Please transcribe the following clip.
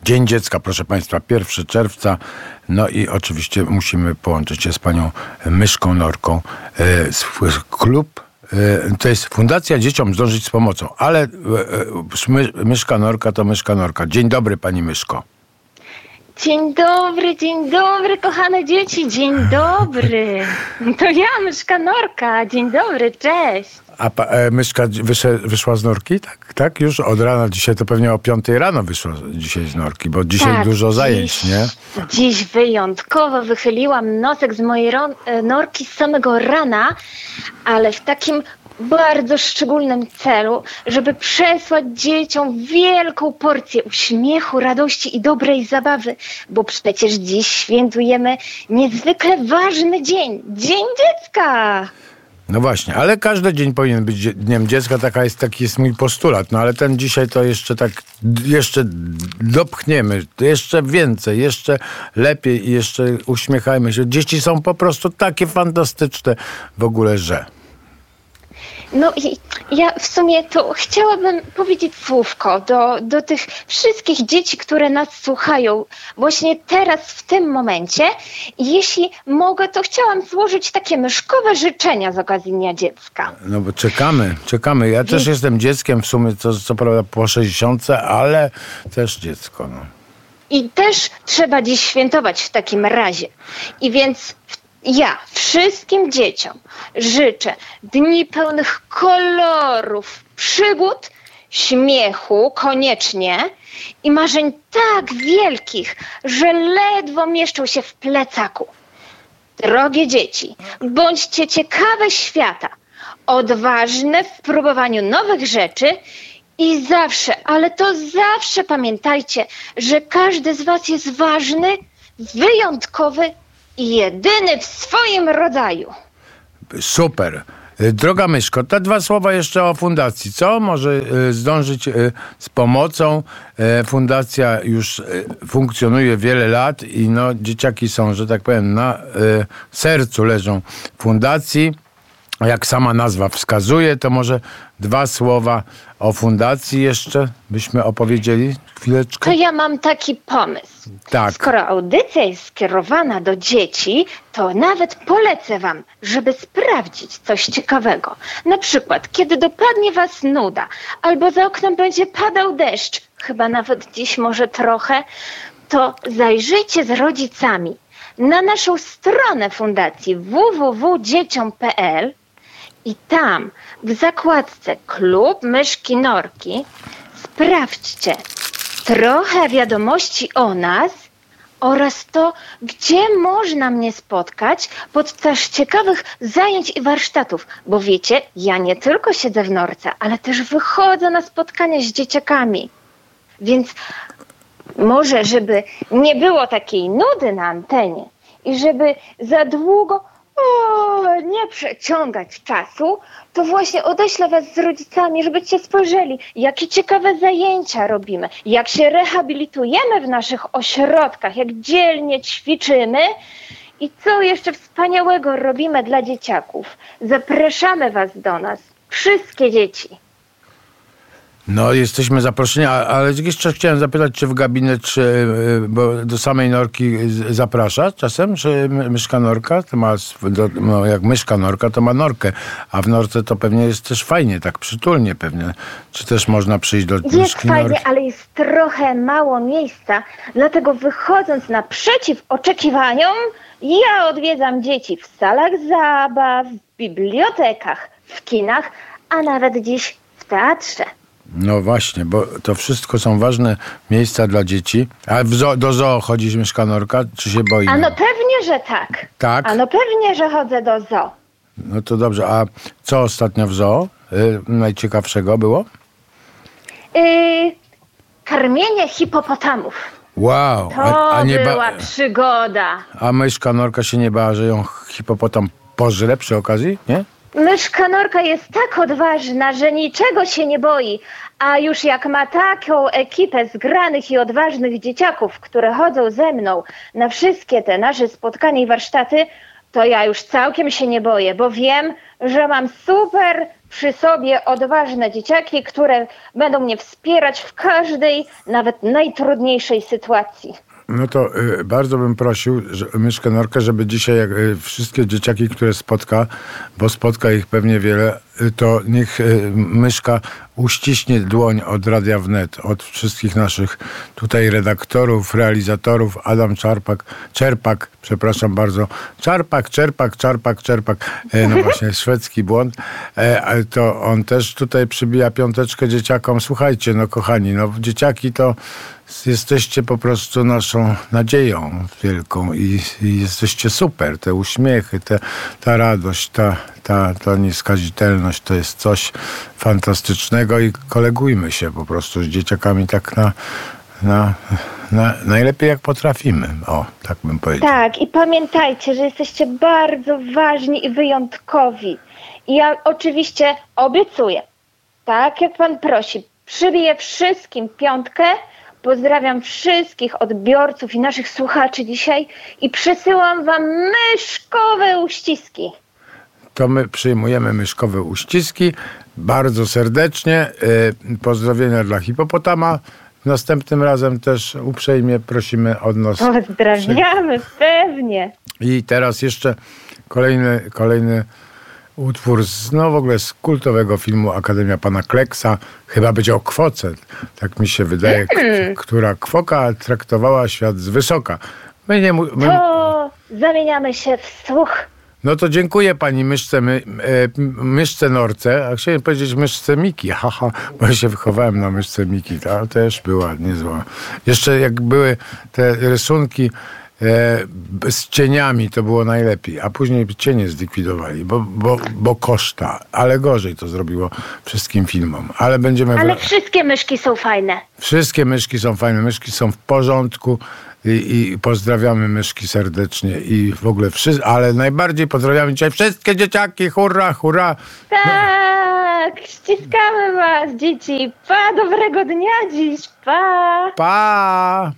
Dzień Dziecka, proszę Państwa, 1 czerwca. No i oczywiście musimy połączyć się z panią Myszką Norką. Klub, to jest Fundacja Dzieciom Zdążyć z Pomocą, ale Myszka Norka to Myszka Norka. Dzień dobry, pani Myszko. Dzień dobry, kochane dzieci, dzień dobry. To ja, Myszka Norka, dzień dobry, cześć. A Myszka wyszła z norki? Tak? Już od rana. Dzisiaj to pewnie o 5 rano wyszła dzisiaj z norki, bo dzisiaj tak, dużo zajęć, nie? Dziś wyjątkowo wychyliłam nosek z mojej norki z samego rana, ale w takim bardzo szczególnym celu, żeby przesłać dzieciom wielką porcję uśmiechu, radości i dobrej zabawy, bo przecież dziś świętujemy niezwykle ważny dzień, Dzień Dziecka. No właśnie, ale każdy dzień powinien być Dniem Dziecka, taki jest mój postulat, no ale ten dzisiaj to jeszcze dopchniemy, jeszcze więcej, jeszcze lepiej i jeszcze uśmiechajmy się. Dzieci są po prostu takie fantastyczne w ogóle, że... No i ja w sumie to chciałabym powiedzieć słówko do tych wszystkich dzieci, które nas słuchają właśnie teraz, w tym momencie. I jeśli mogę, to chciałam złożyć takie myszkowe życzenia z okazji Dnia Dziecka. No bo czekamy. Ja też jestem dzieckiem w sumie, co prawda po 60, ale też dziecko. No. I też trzeba dziś świętować w takim razie. I więc ja wszystkim dzieciom życzę dni pełnych kolorów, przygód, śmiechu koniecznie i marzeń tak wielkich, że ledwo mieszczą się w plecaku. Drogie dzieci, bądźcie ciekawe świata, odważne w próbowaniu nowych rzeczy i zawsze, ale to zawsze pamiętajcie, że każdy z was jest ważny, wyjątkowy i jedyny w swoim rodzaju. Super. Droga Myszko, te 2 słowa jeszcze o fundacji. Co może zdążyć z pomocą? Fundacja już funkcjonuje wiele lat i no, dzieciaki są, że tak powiem, na sercu leżą fundacji. Jak sama nazwa wskazuje, to może 2 słowa o fundacji jeszcze byśmy opowiedzieli? Chwileczkę. To ja mam taki pomysł. Tak. Skoro audycja jest skierowana do dzieci, to nawet polecę wam, żeby sprawdzić coś ciekawego. Na przykład, kiedy dopadnie was nuda, albo za oknem będzie padał deszcz, chyba nawet dziś może trochę, to zajrzyjcie z rodzicami na naszą stronę fundacji www.dzieciom.pl i tam w zakładce Klub Myszki Norki sprawdźcie trochę wiadomości o nas oraz to, gdzie można mnie spotkać podczas ciekawych zajęć i warsztatów. Bo wiecie, ja nie tylko siedzę w norce, ale też wychodzę na spotkania z dzieciakami. Więc może, żeby nie było takiej nudy na antenie i żeby za długo nie przeciągać czasu, to właśnie odeślę was z rodzicami, żebyście spojrzeli, jakie ciekawe zajęcia robimy, jak się rehabilitujemy w naszych ośrodkach, jak dzielnie ćwiczymy i co jeszcze wspaniałego robimy dla dzieciaków. Zapraszamy was do nas, wszystkie dzieci. No, jesteśmy zaproszeni, ale jeszcze chciałem zapytać, czy w gabinet, bo do samej Norki zaprasza czasem, czy Myszka Norka, to ma, no jak Myszka Norka, to ma Norkę, a w Norce to pewnie jest też fajnie, tak przytulnie pewnie. Czy też można przyjść do Myszki Jest fajnie, Norki? ale jest trochę mało miejsca, dlatego wychodząc naprzeciw oczekiwaniom, ja odwiedzam dzieci w salach zabaw, w bibliotekach, w kinach, a nawet dziś w teatrze. No właśnie, bo to wszystko są ważne miejsca dla dzieci. A do zoo chodzi Myszka Norka, czy się boi? A no pewnie, że tak. Tak? A no pewnie, że chodzę do zoo. No to dobrze. A co ostatnio w zoo najciekawszego było? Karmienie hipopotamów. Wow. To była przygoda. A Myszka Norka się nie bała, że ją hipopotam pożre przy okazji, nie? Myszka Norka jest tak odważna, że niczego się nie boi. A już jak ma taką ekipę zgranych i odważnych dzieciaków, które chodzą ze mną na wszystkie te nasze spotkania i warsztaty, to ja już całkiem się nie boję, bo wiem, że mam super przy sobie odważne dzieciaki, które będą mnie wspierać w każdej, nawet najtrudniejszej sytuacji. No to bardzo bym prosił myszkę Norkę, żeby dzisiaj wszystkie dzieciaki, które spotka, bo spotka ich pewnie wiele, to niech myszka uściśnie dłoń od Radia Wnet, od wszystkich naszych tutaj redaktorów, realizatorów, Adam Czerpak, przepraszam bardzo, Czerpak, no właśnie, szwedzki błąd, ale to on też tutaj przybija piąteczkę dzieciakom. Słuchajcie, no kochani, no dzieciaki to jesteście po prostu naszą nadzieją wielką i jesteście super. Te uśmiechy, ta radość, ta nieskazitelność to jest coś fantastycznego i kolegujmy się po prostu z dzieciakami tak najlepiej jak potrafimy. O, tak bym powiedział. Tak, i pamiętajcie, że jesteście bardzo ważni i wyjątkowi. I ja oczywiście obiecuję, tak jak pan prosi, przybiję wszystkim piątkę. Pozdrawiam wszystkich odbiorców i naszych słuchaczy dzisiaj i przesyłam wam myszkowe uściski. To my przyjmujemy myszkowe uściski bardzo serdecznie. Pozdrowienia dla hipopotama. Następnym razem też uprzejmie prosimy od nas. Pozdrawiamy, pewnie. I teraz jeszcze kolejny utwór w ogóle z kultowego filmu Akademia Pana Kleksa. Chyba będzie o kwoce, tak mi się wydaje, która kwoka traktowała świat z wysoka. To zamieniamy się w słuch. No to dziękuję pani myszce Norce, a chciałem powiedzieć myszce Miki, bo ja się wychowałem na myszce Miki, ta też była niezła. Jeszcze jak były te rysunki z cieniami, to było najlepiej, a później cienie zlikwidowali, bo koszta, ale gorzej to zrobiło wszystkim filmom. Ale wszystkie myszki są fajne. Wszystkie myszki są fajne, myszki są w porządku i pozdrawiamy myszki serdecznie i w ogóle ale najbardziej pozdrawiamy dzisiaj wszystkie dzieciaki, hurra, hurra. Tak, ściskamy was, dzieci. Pa, dobrego dnia dziś, pa. Pa.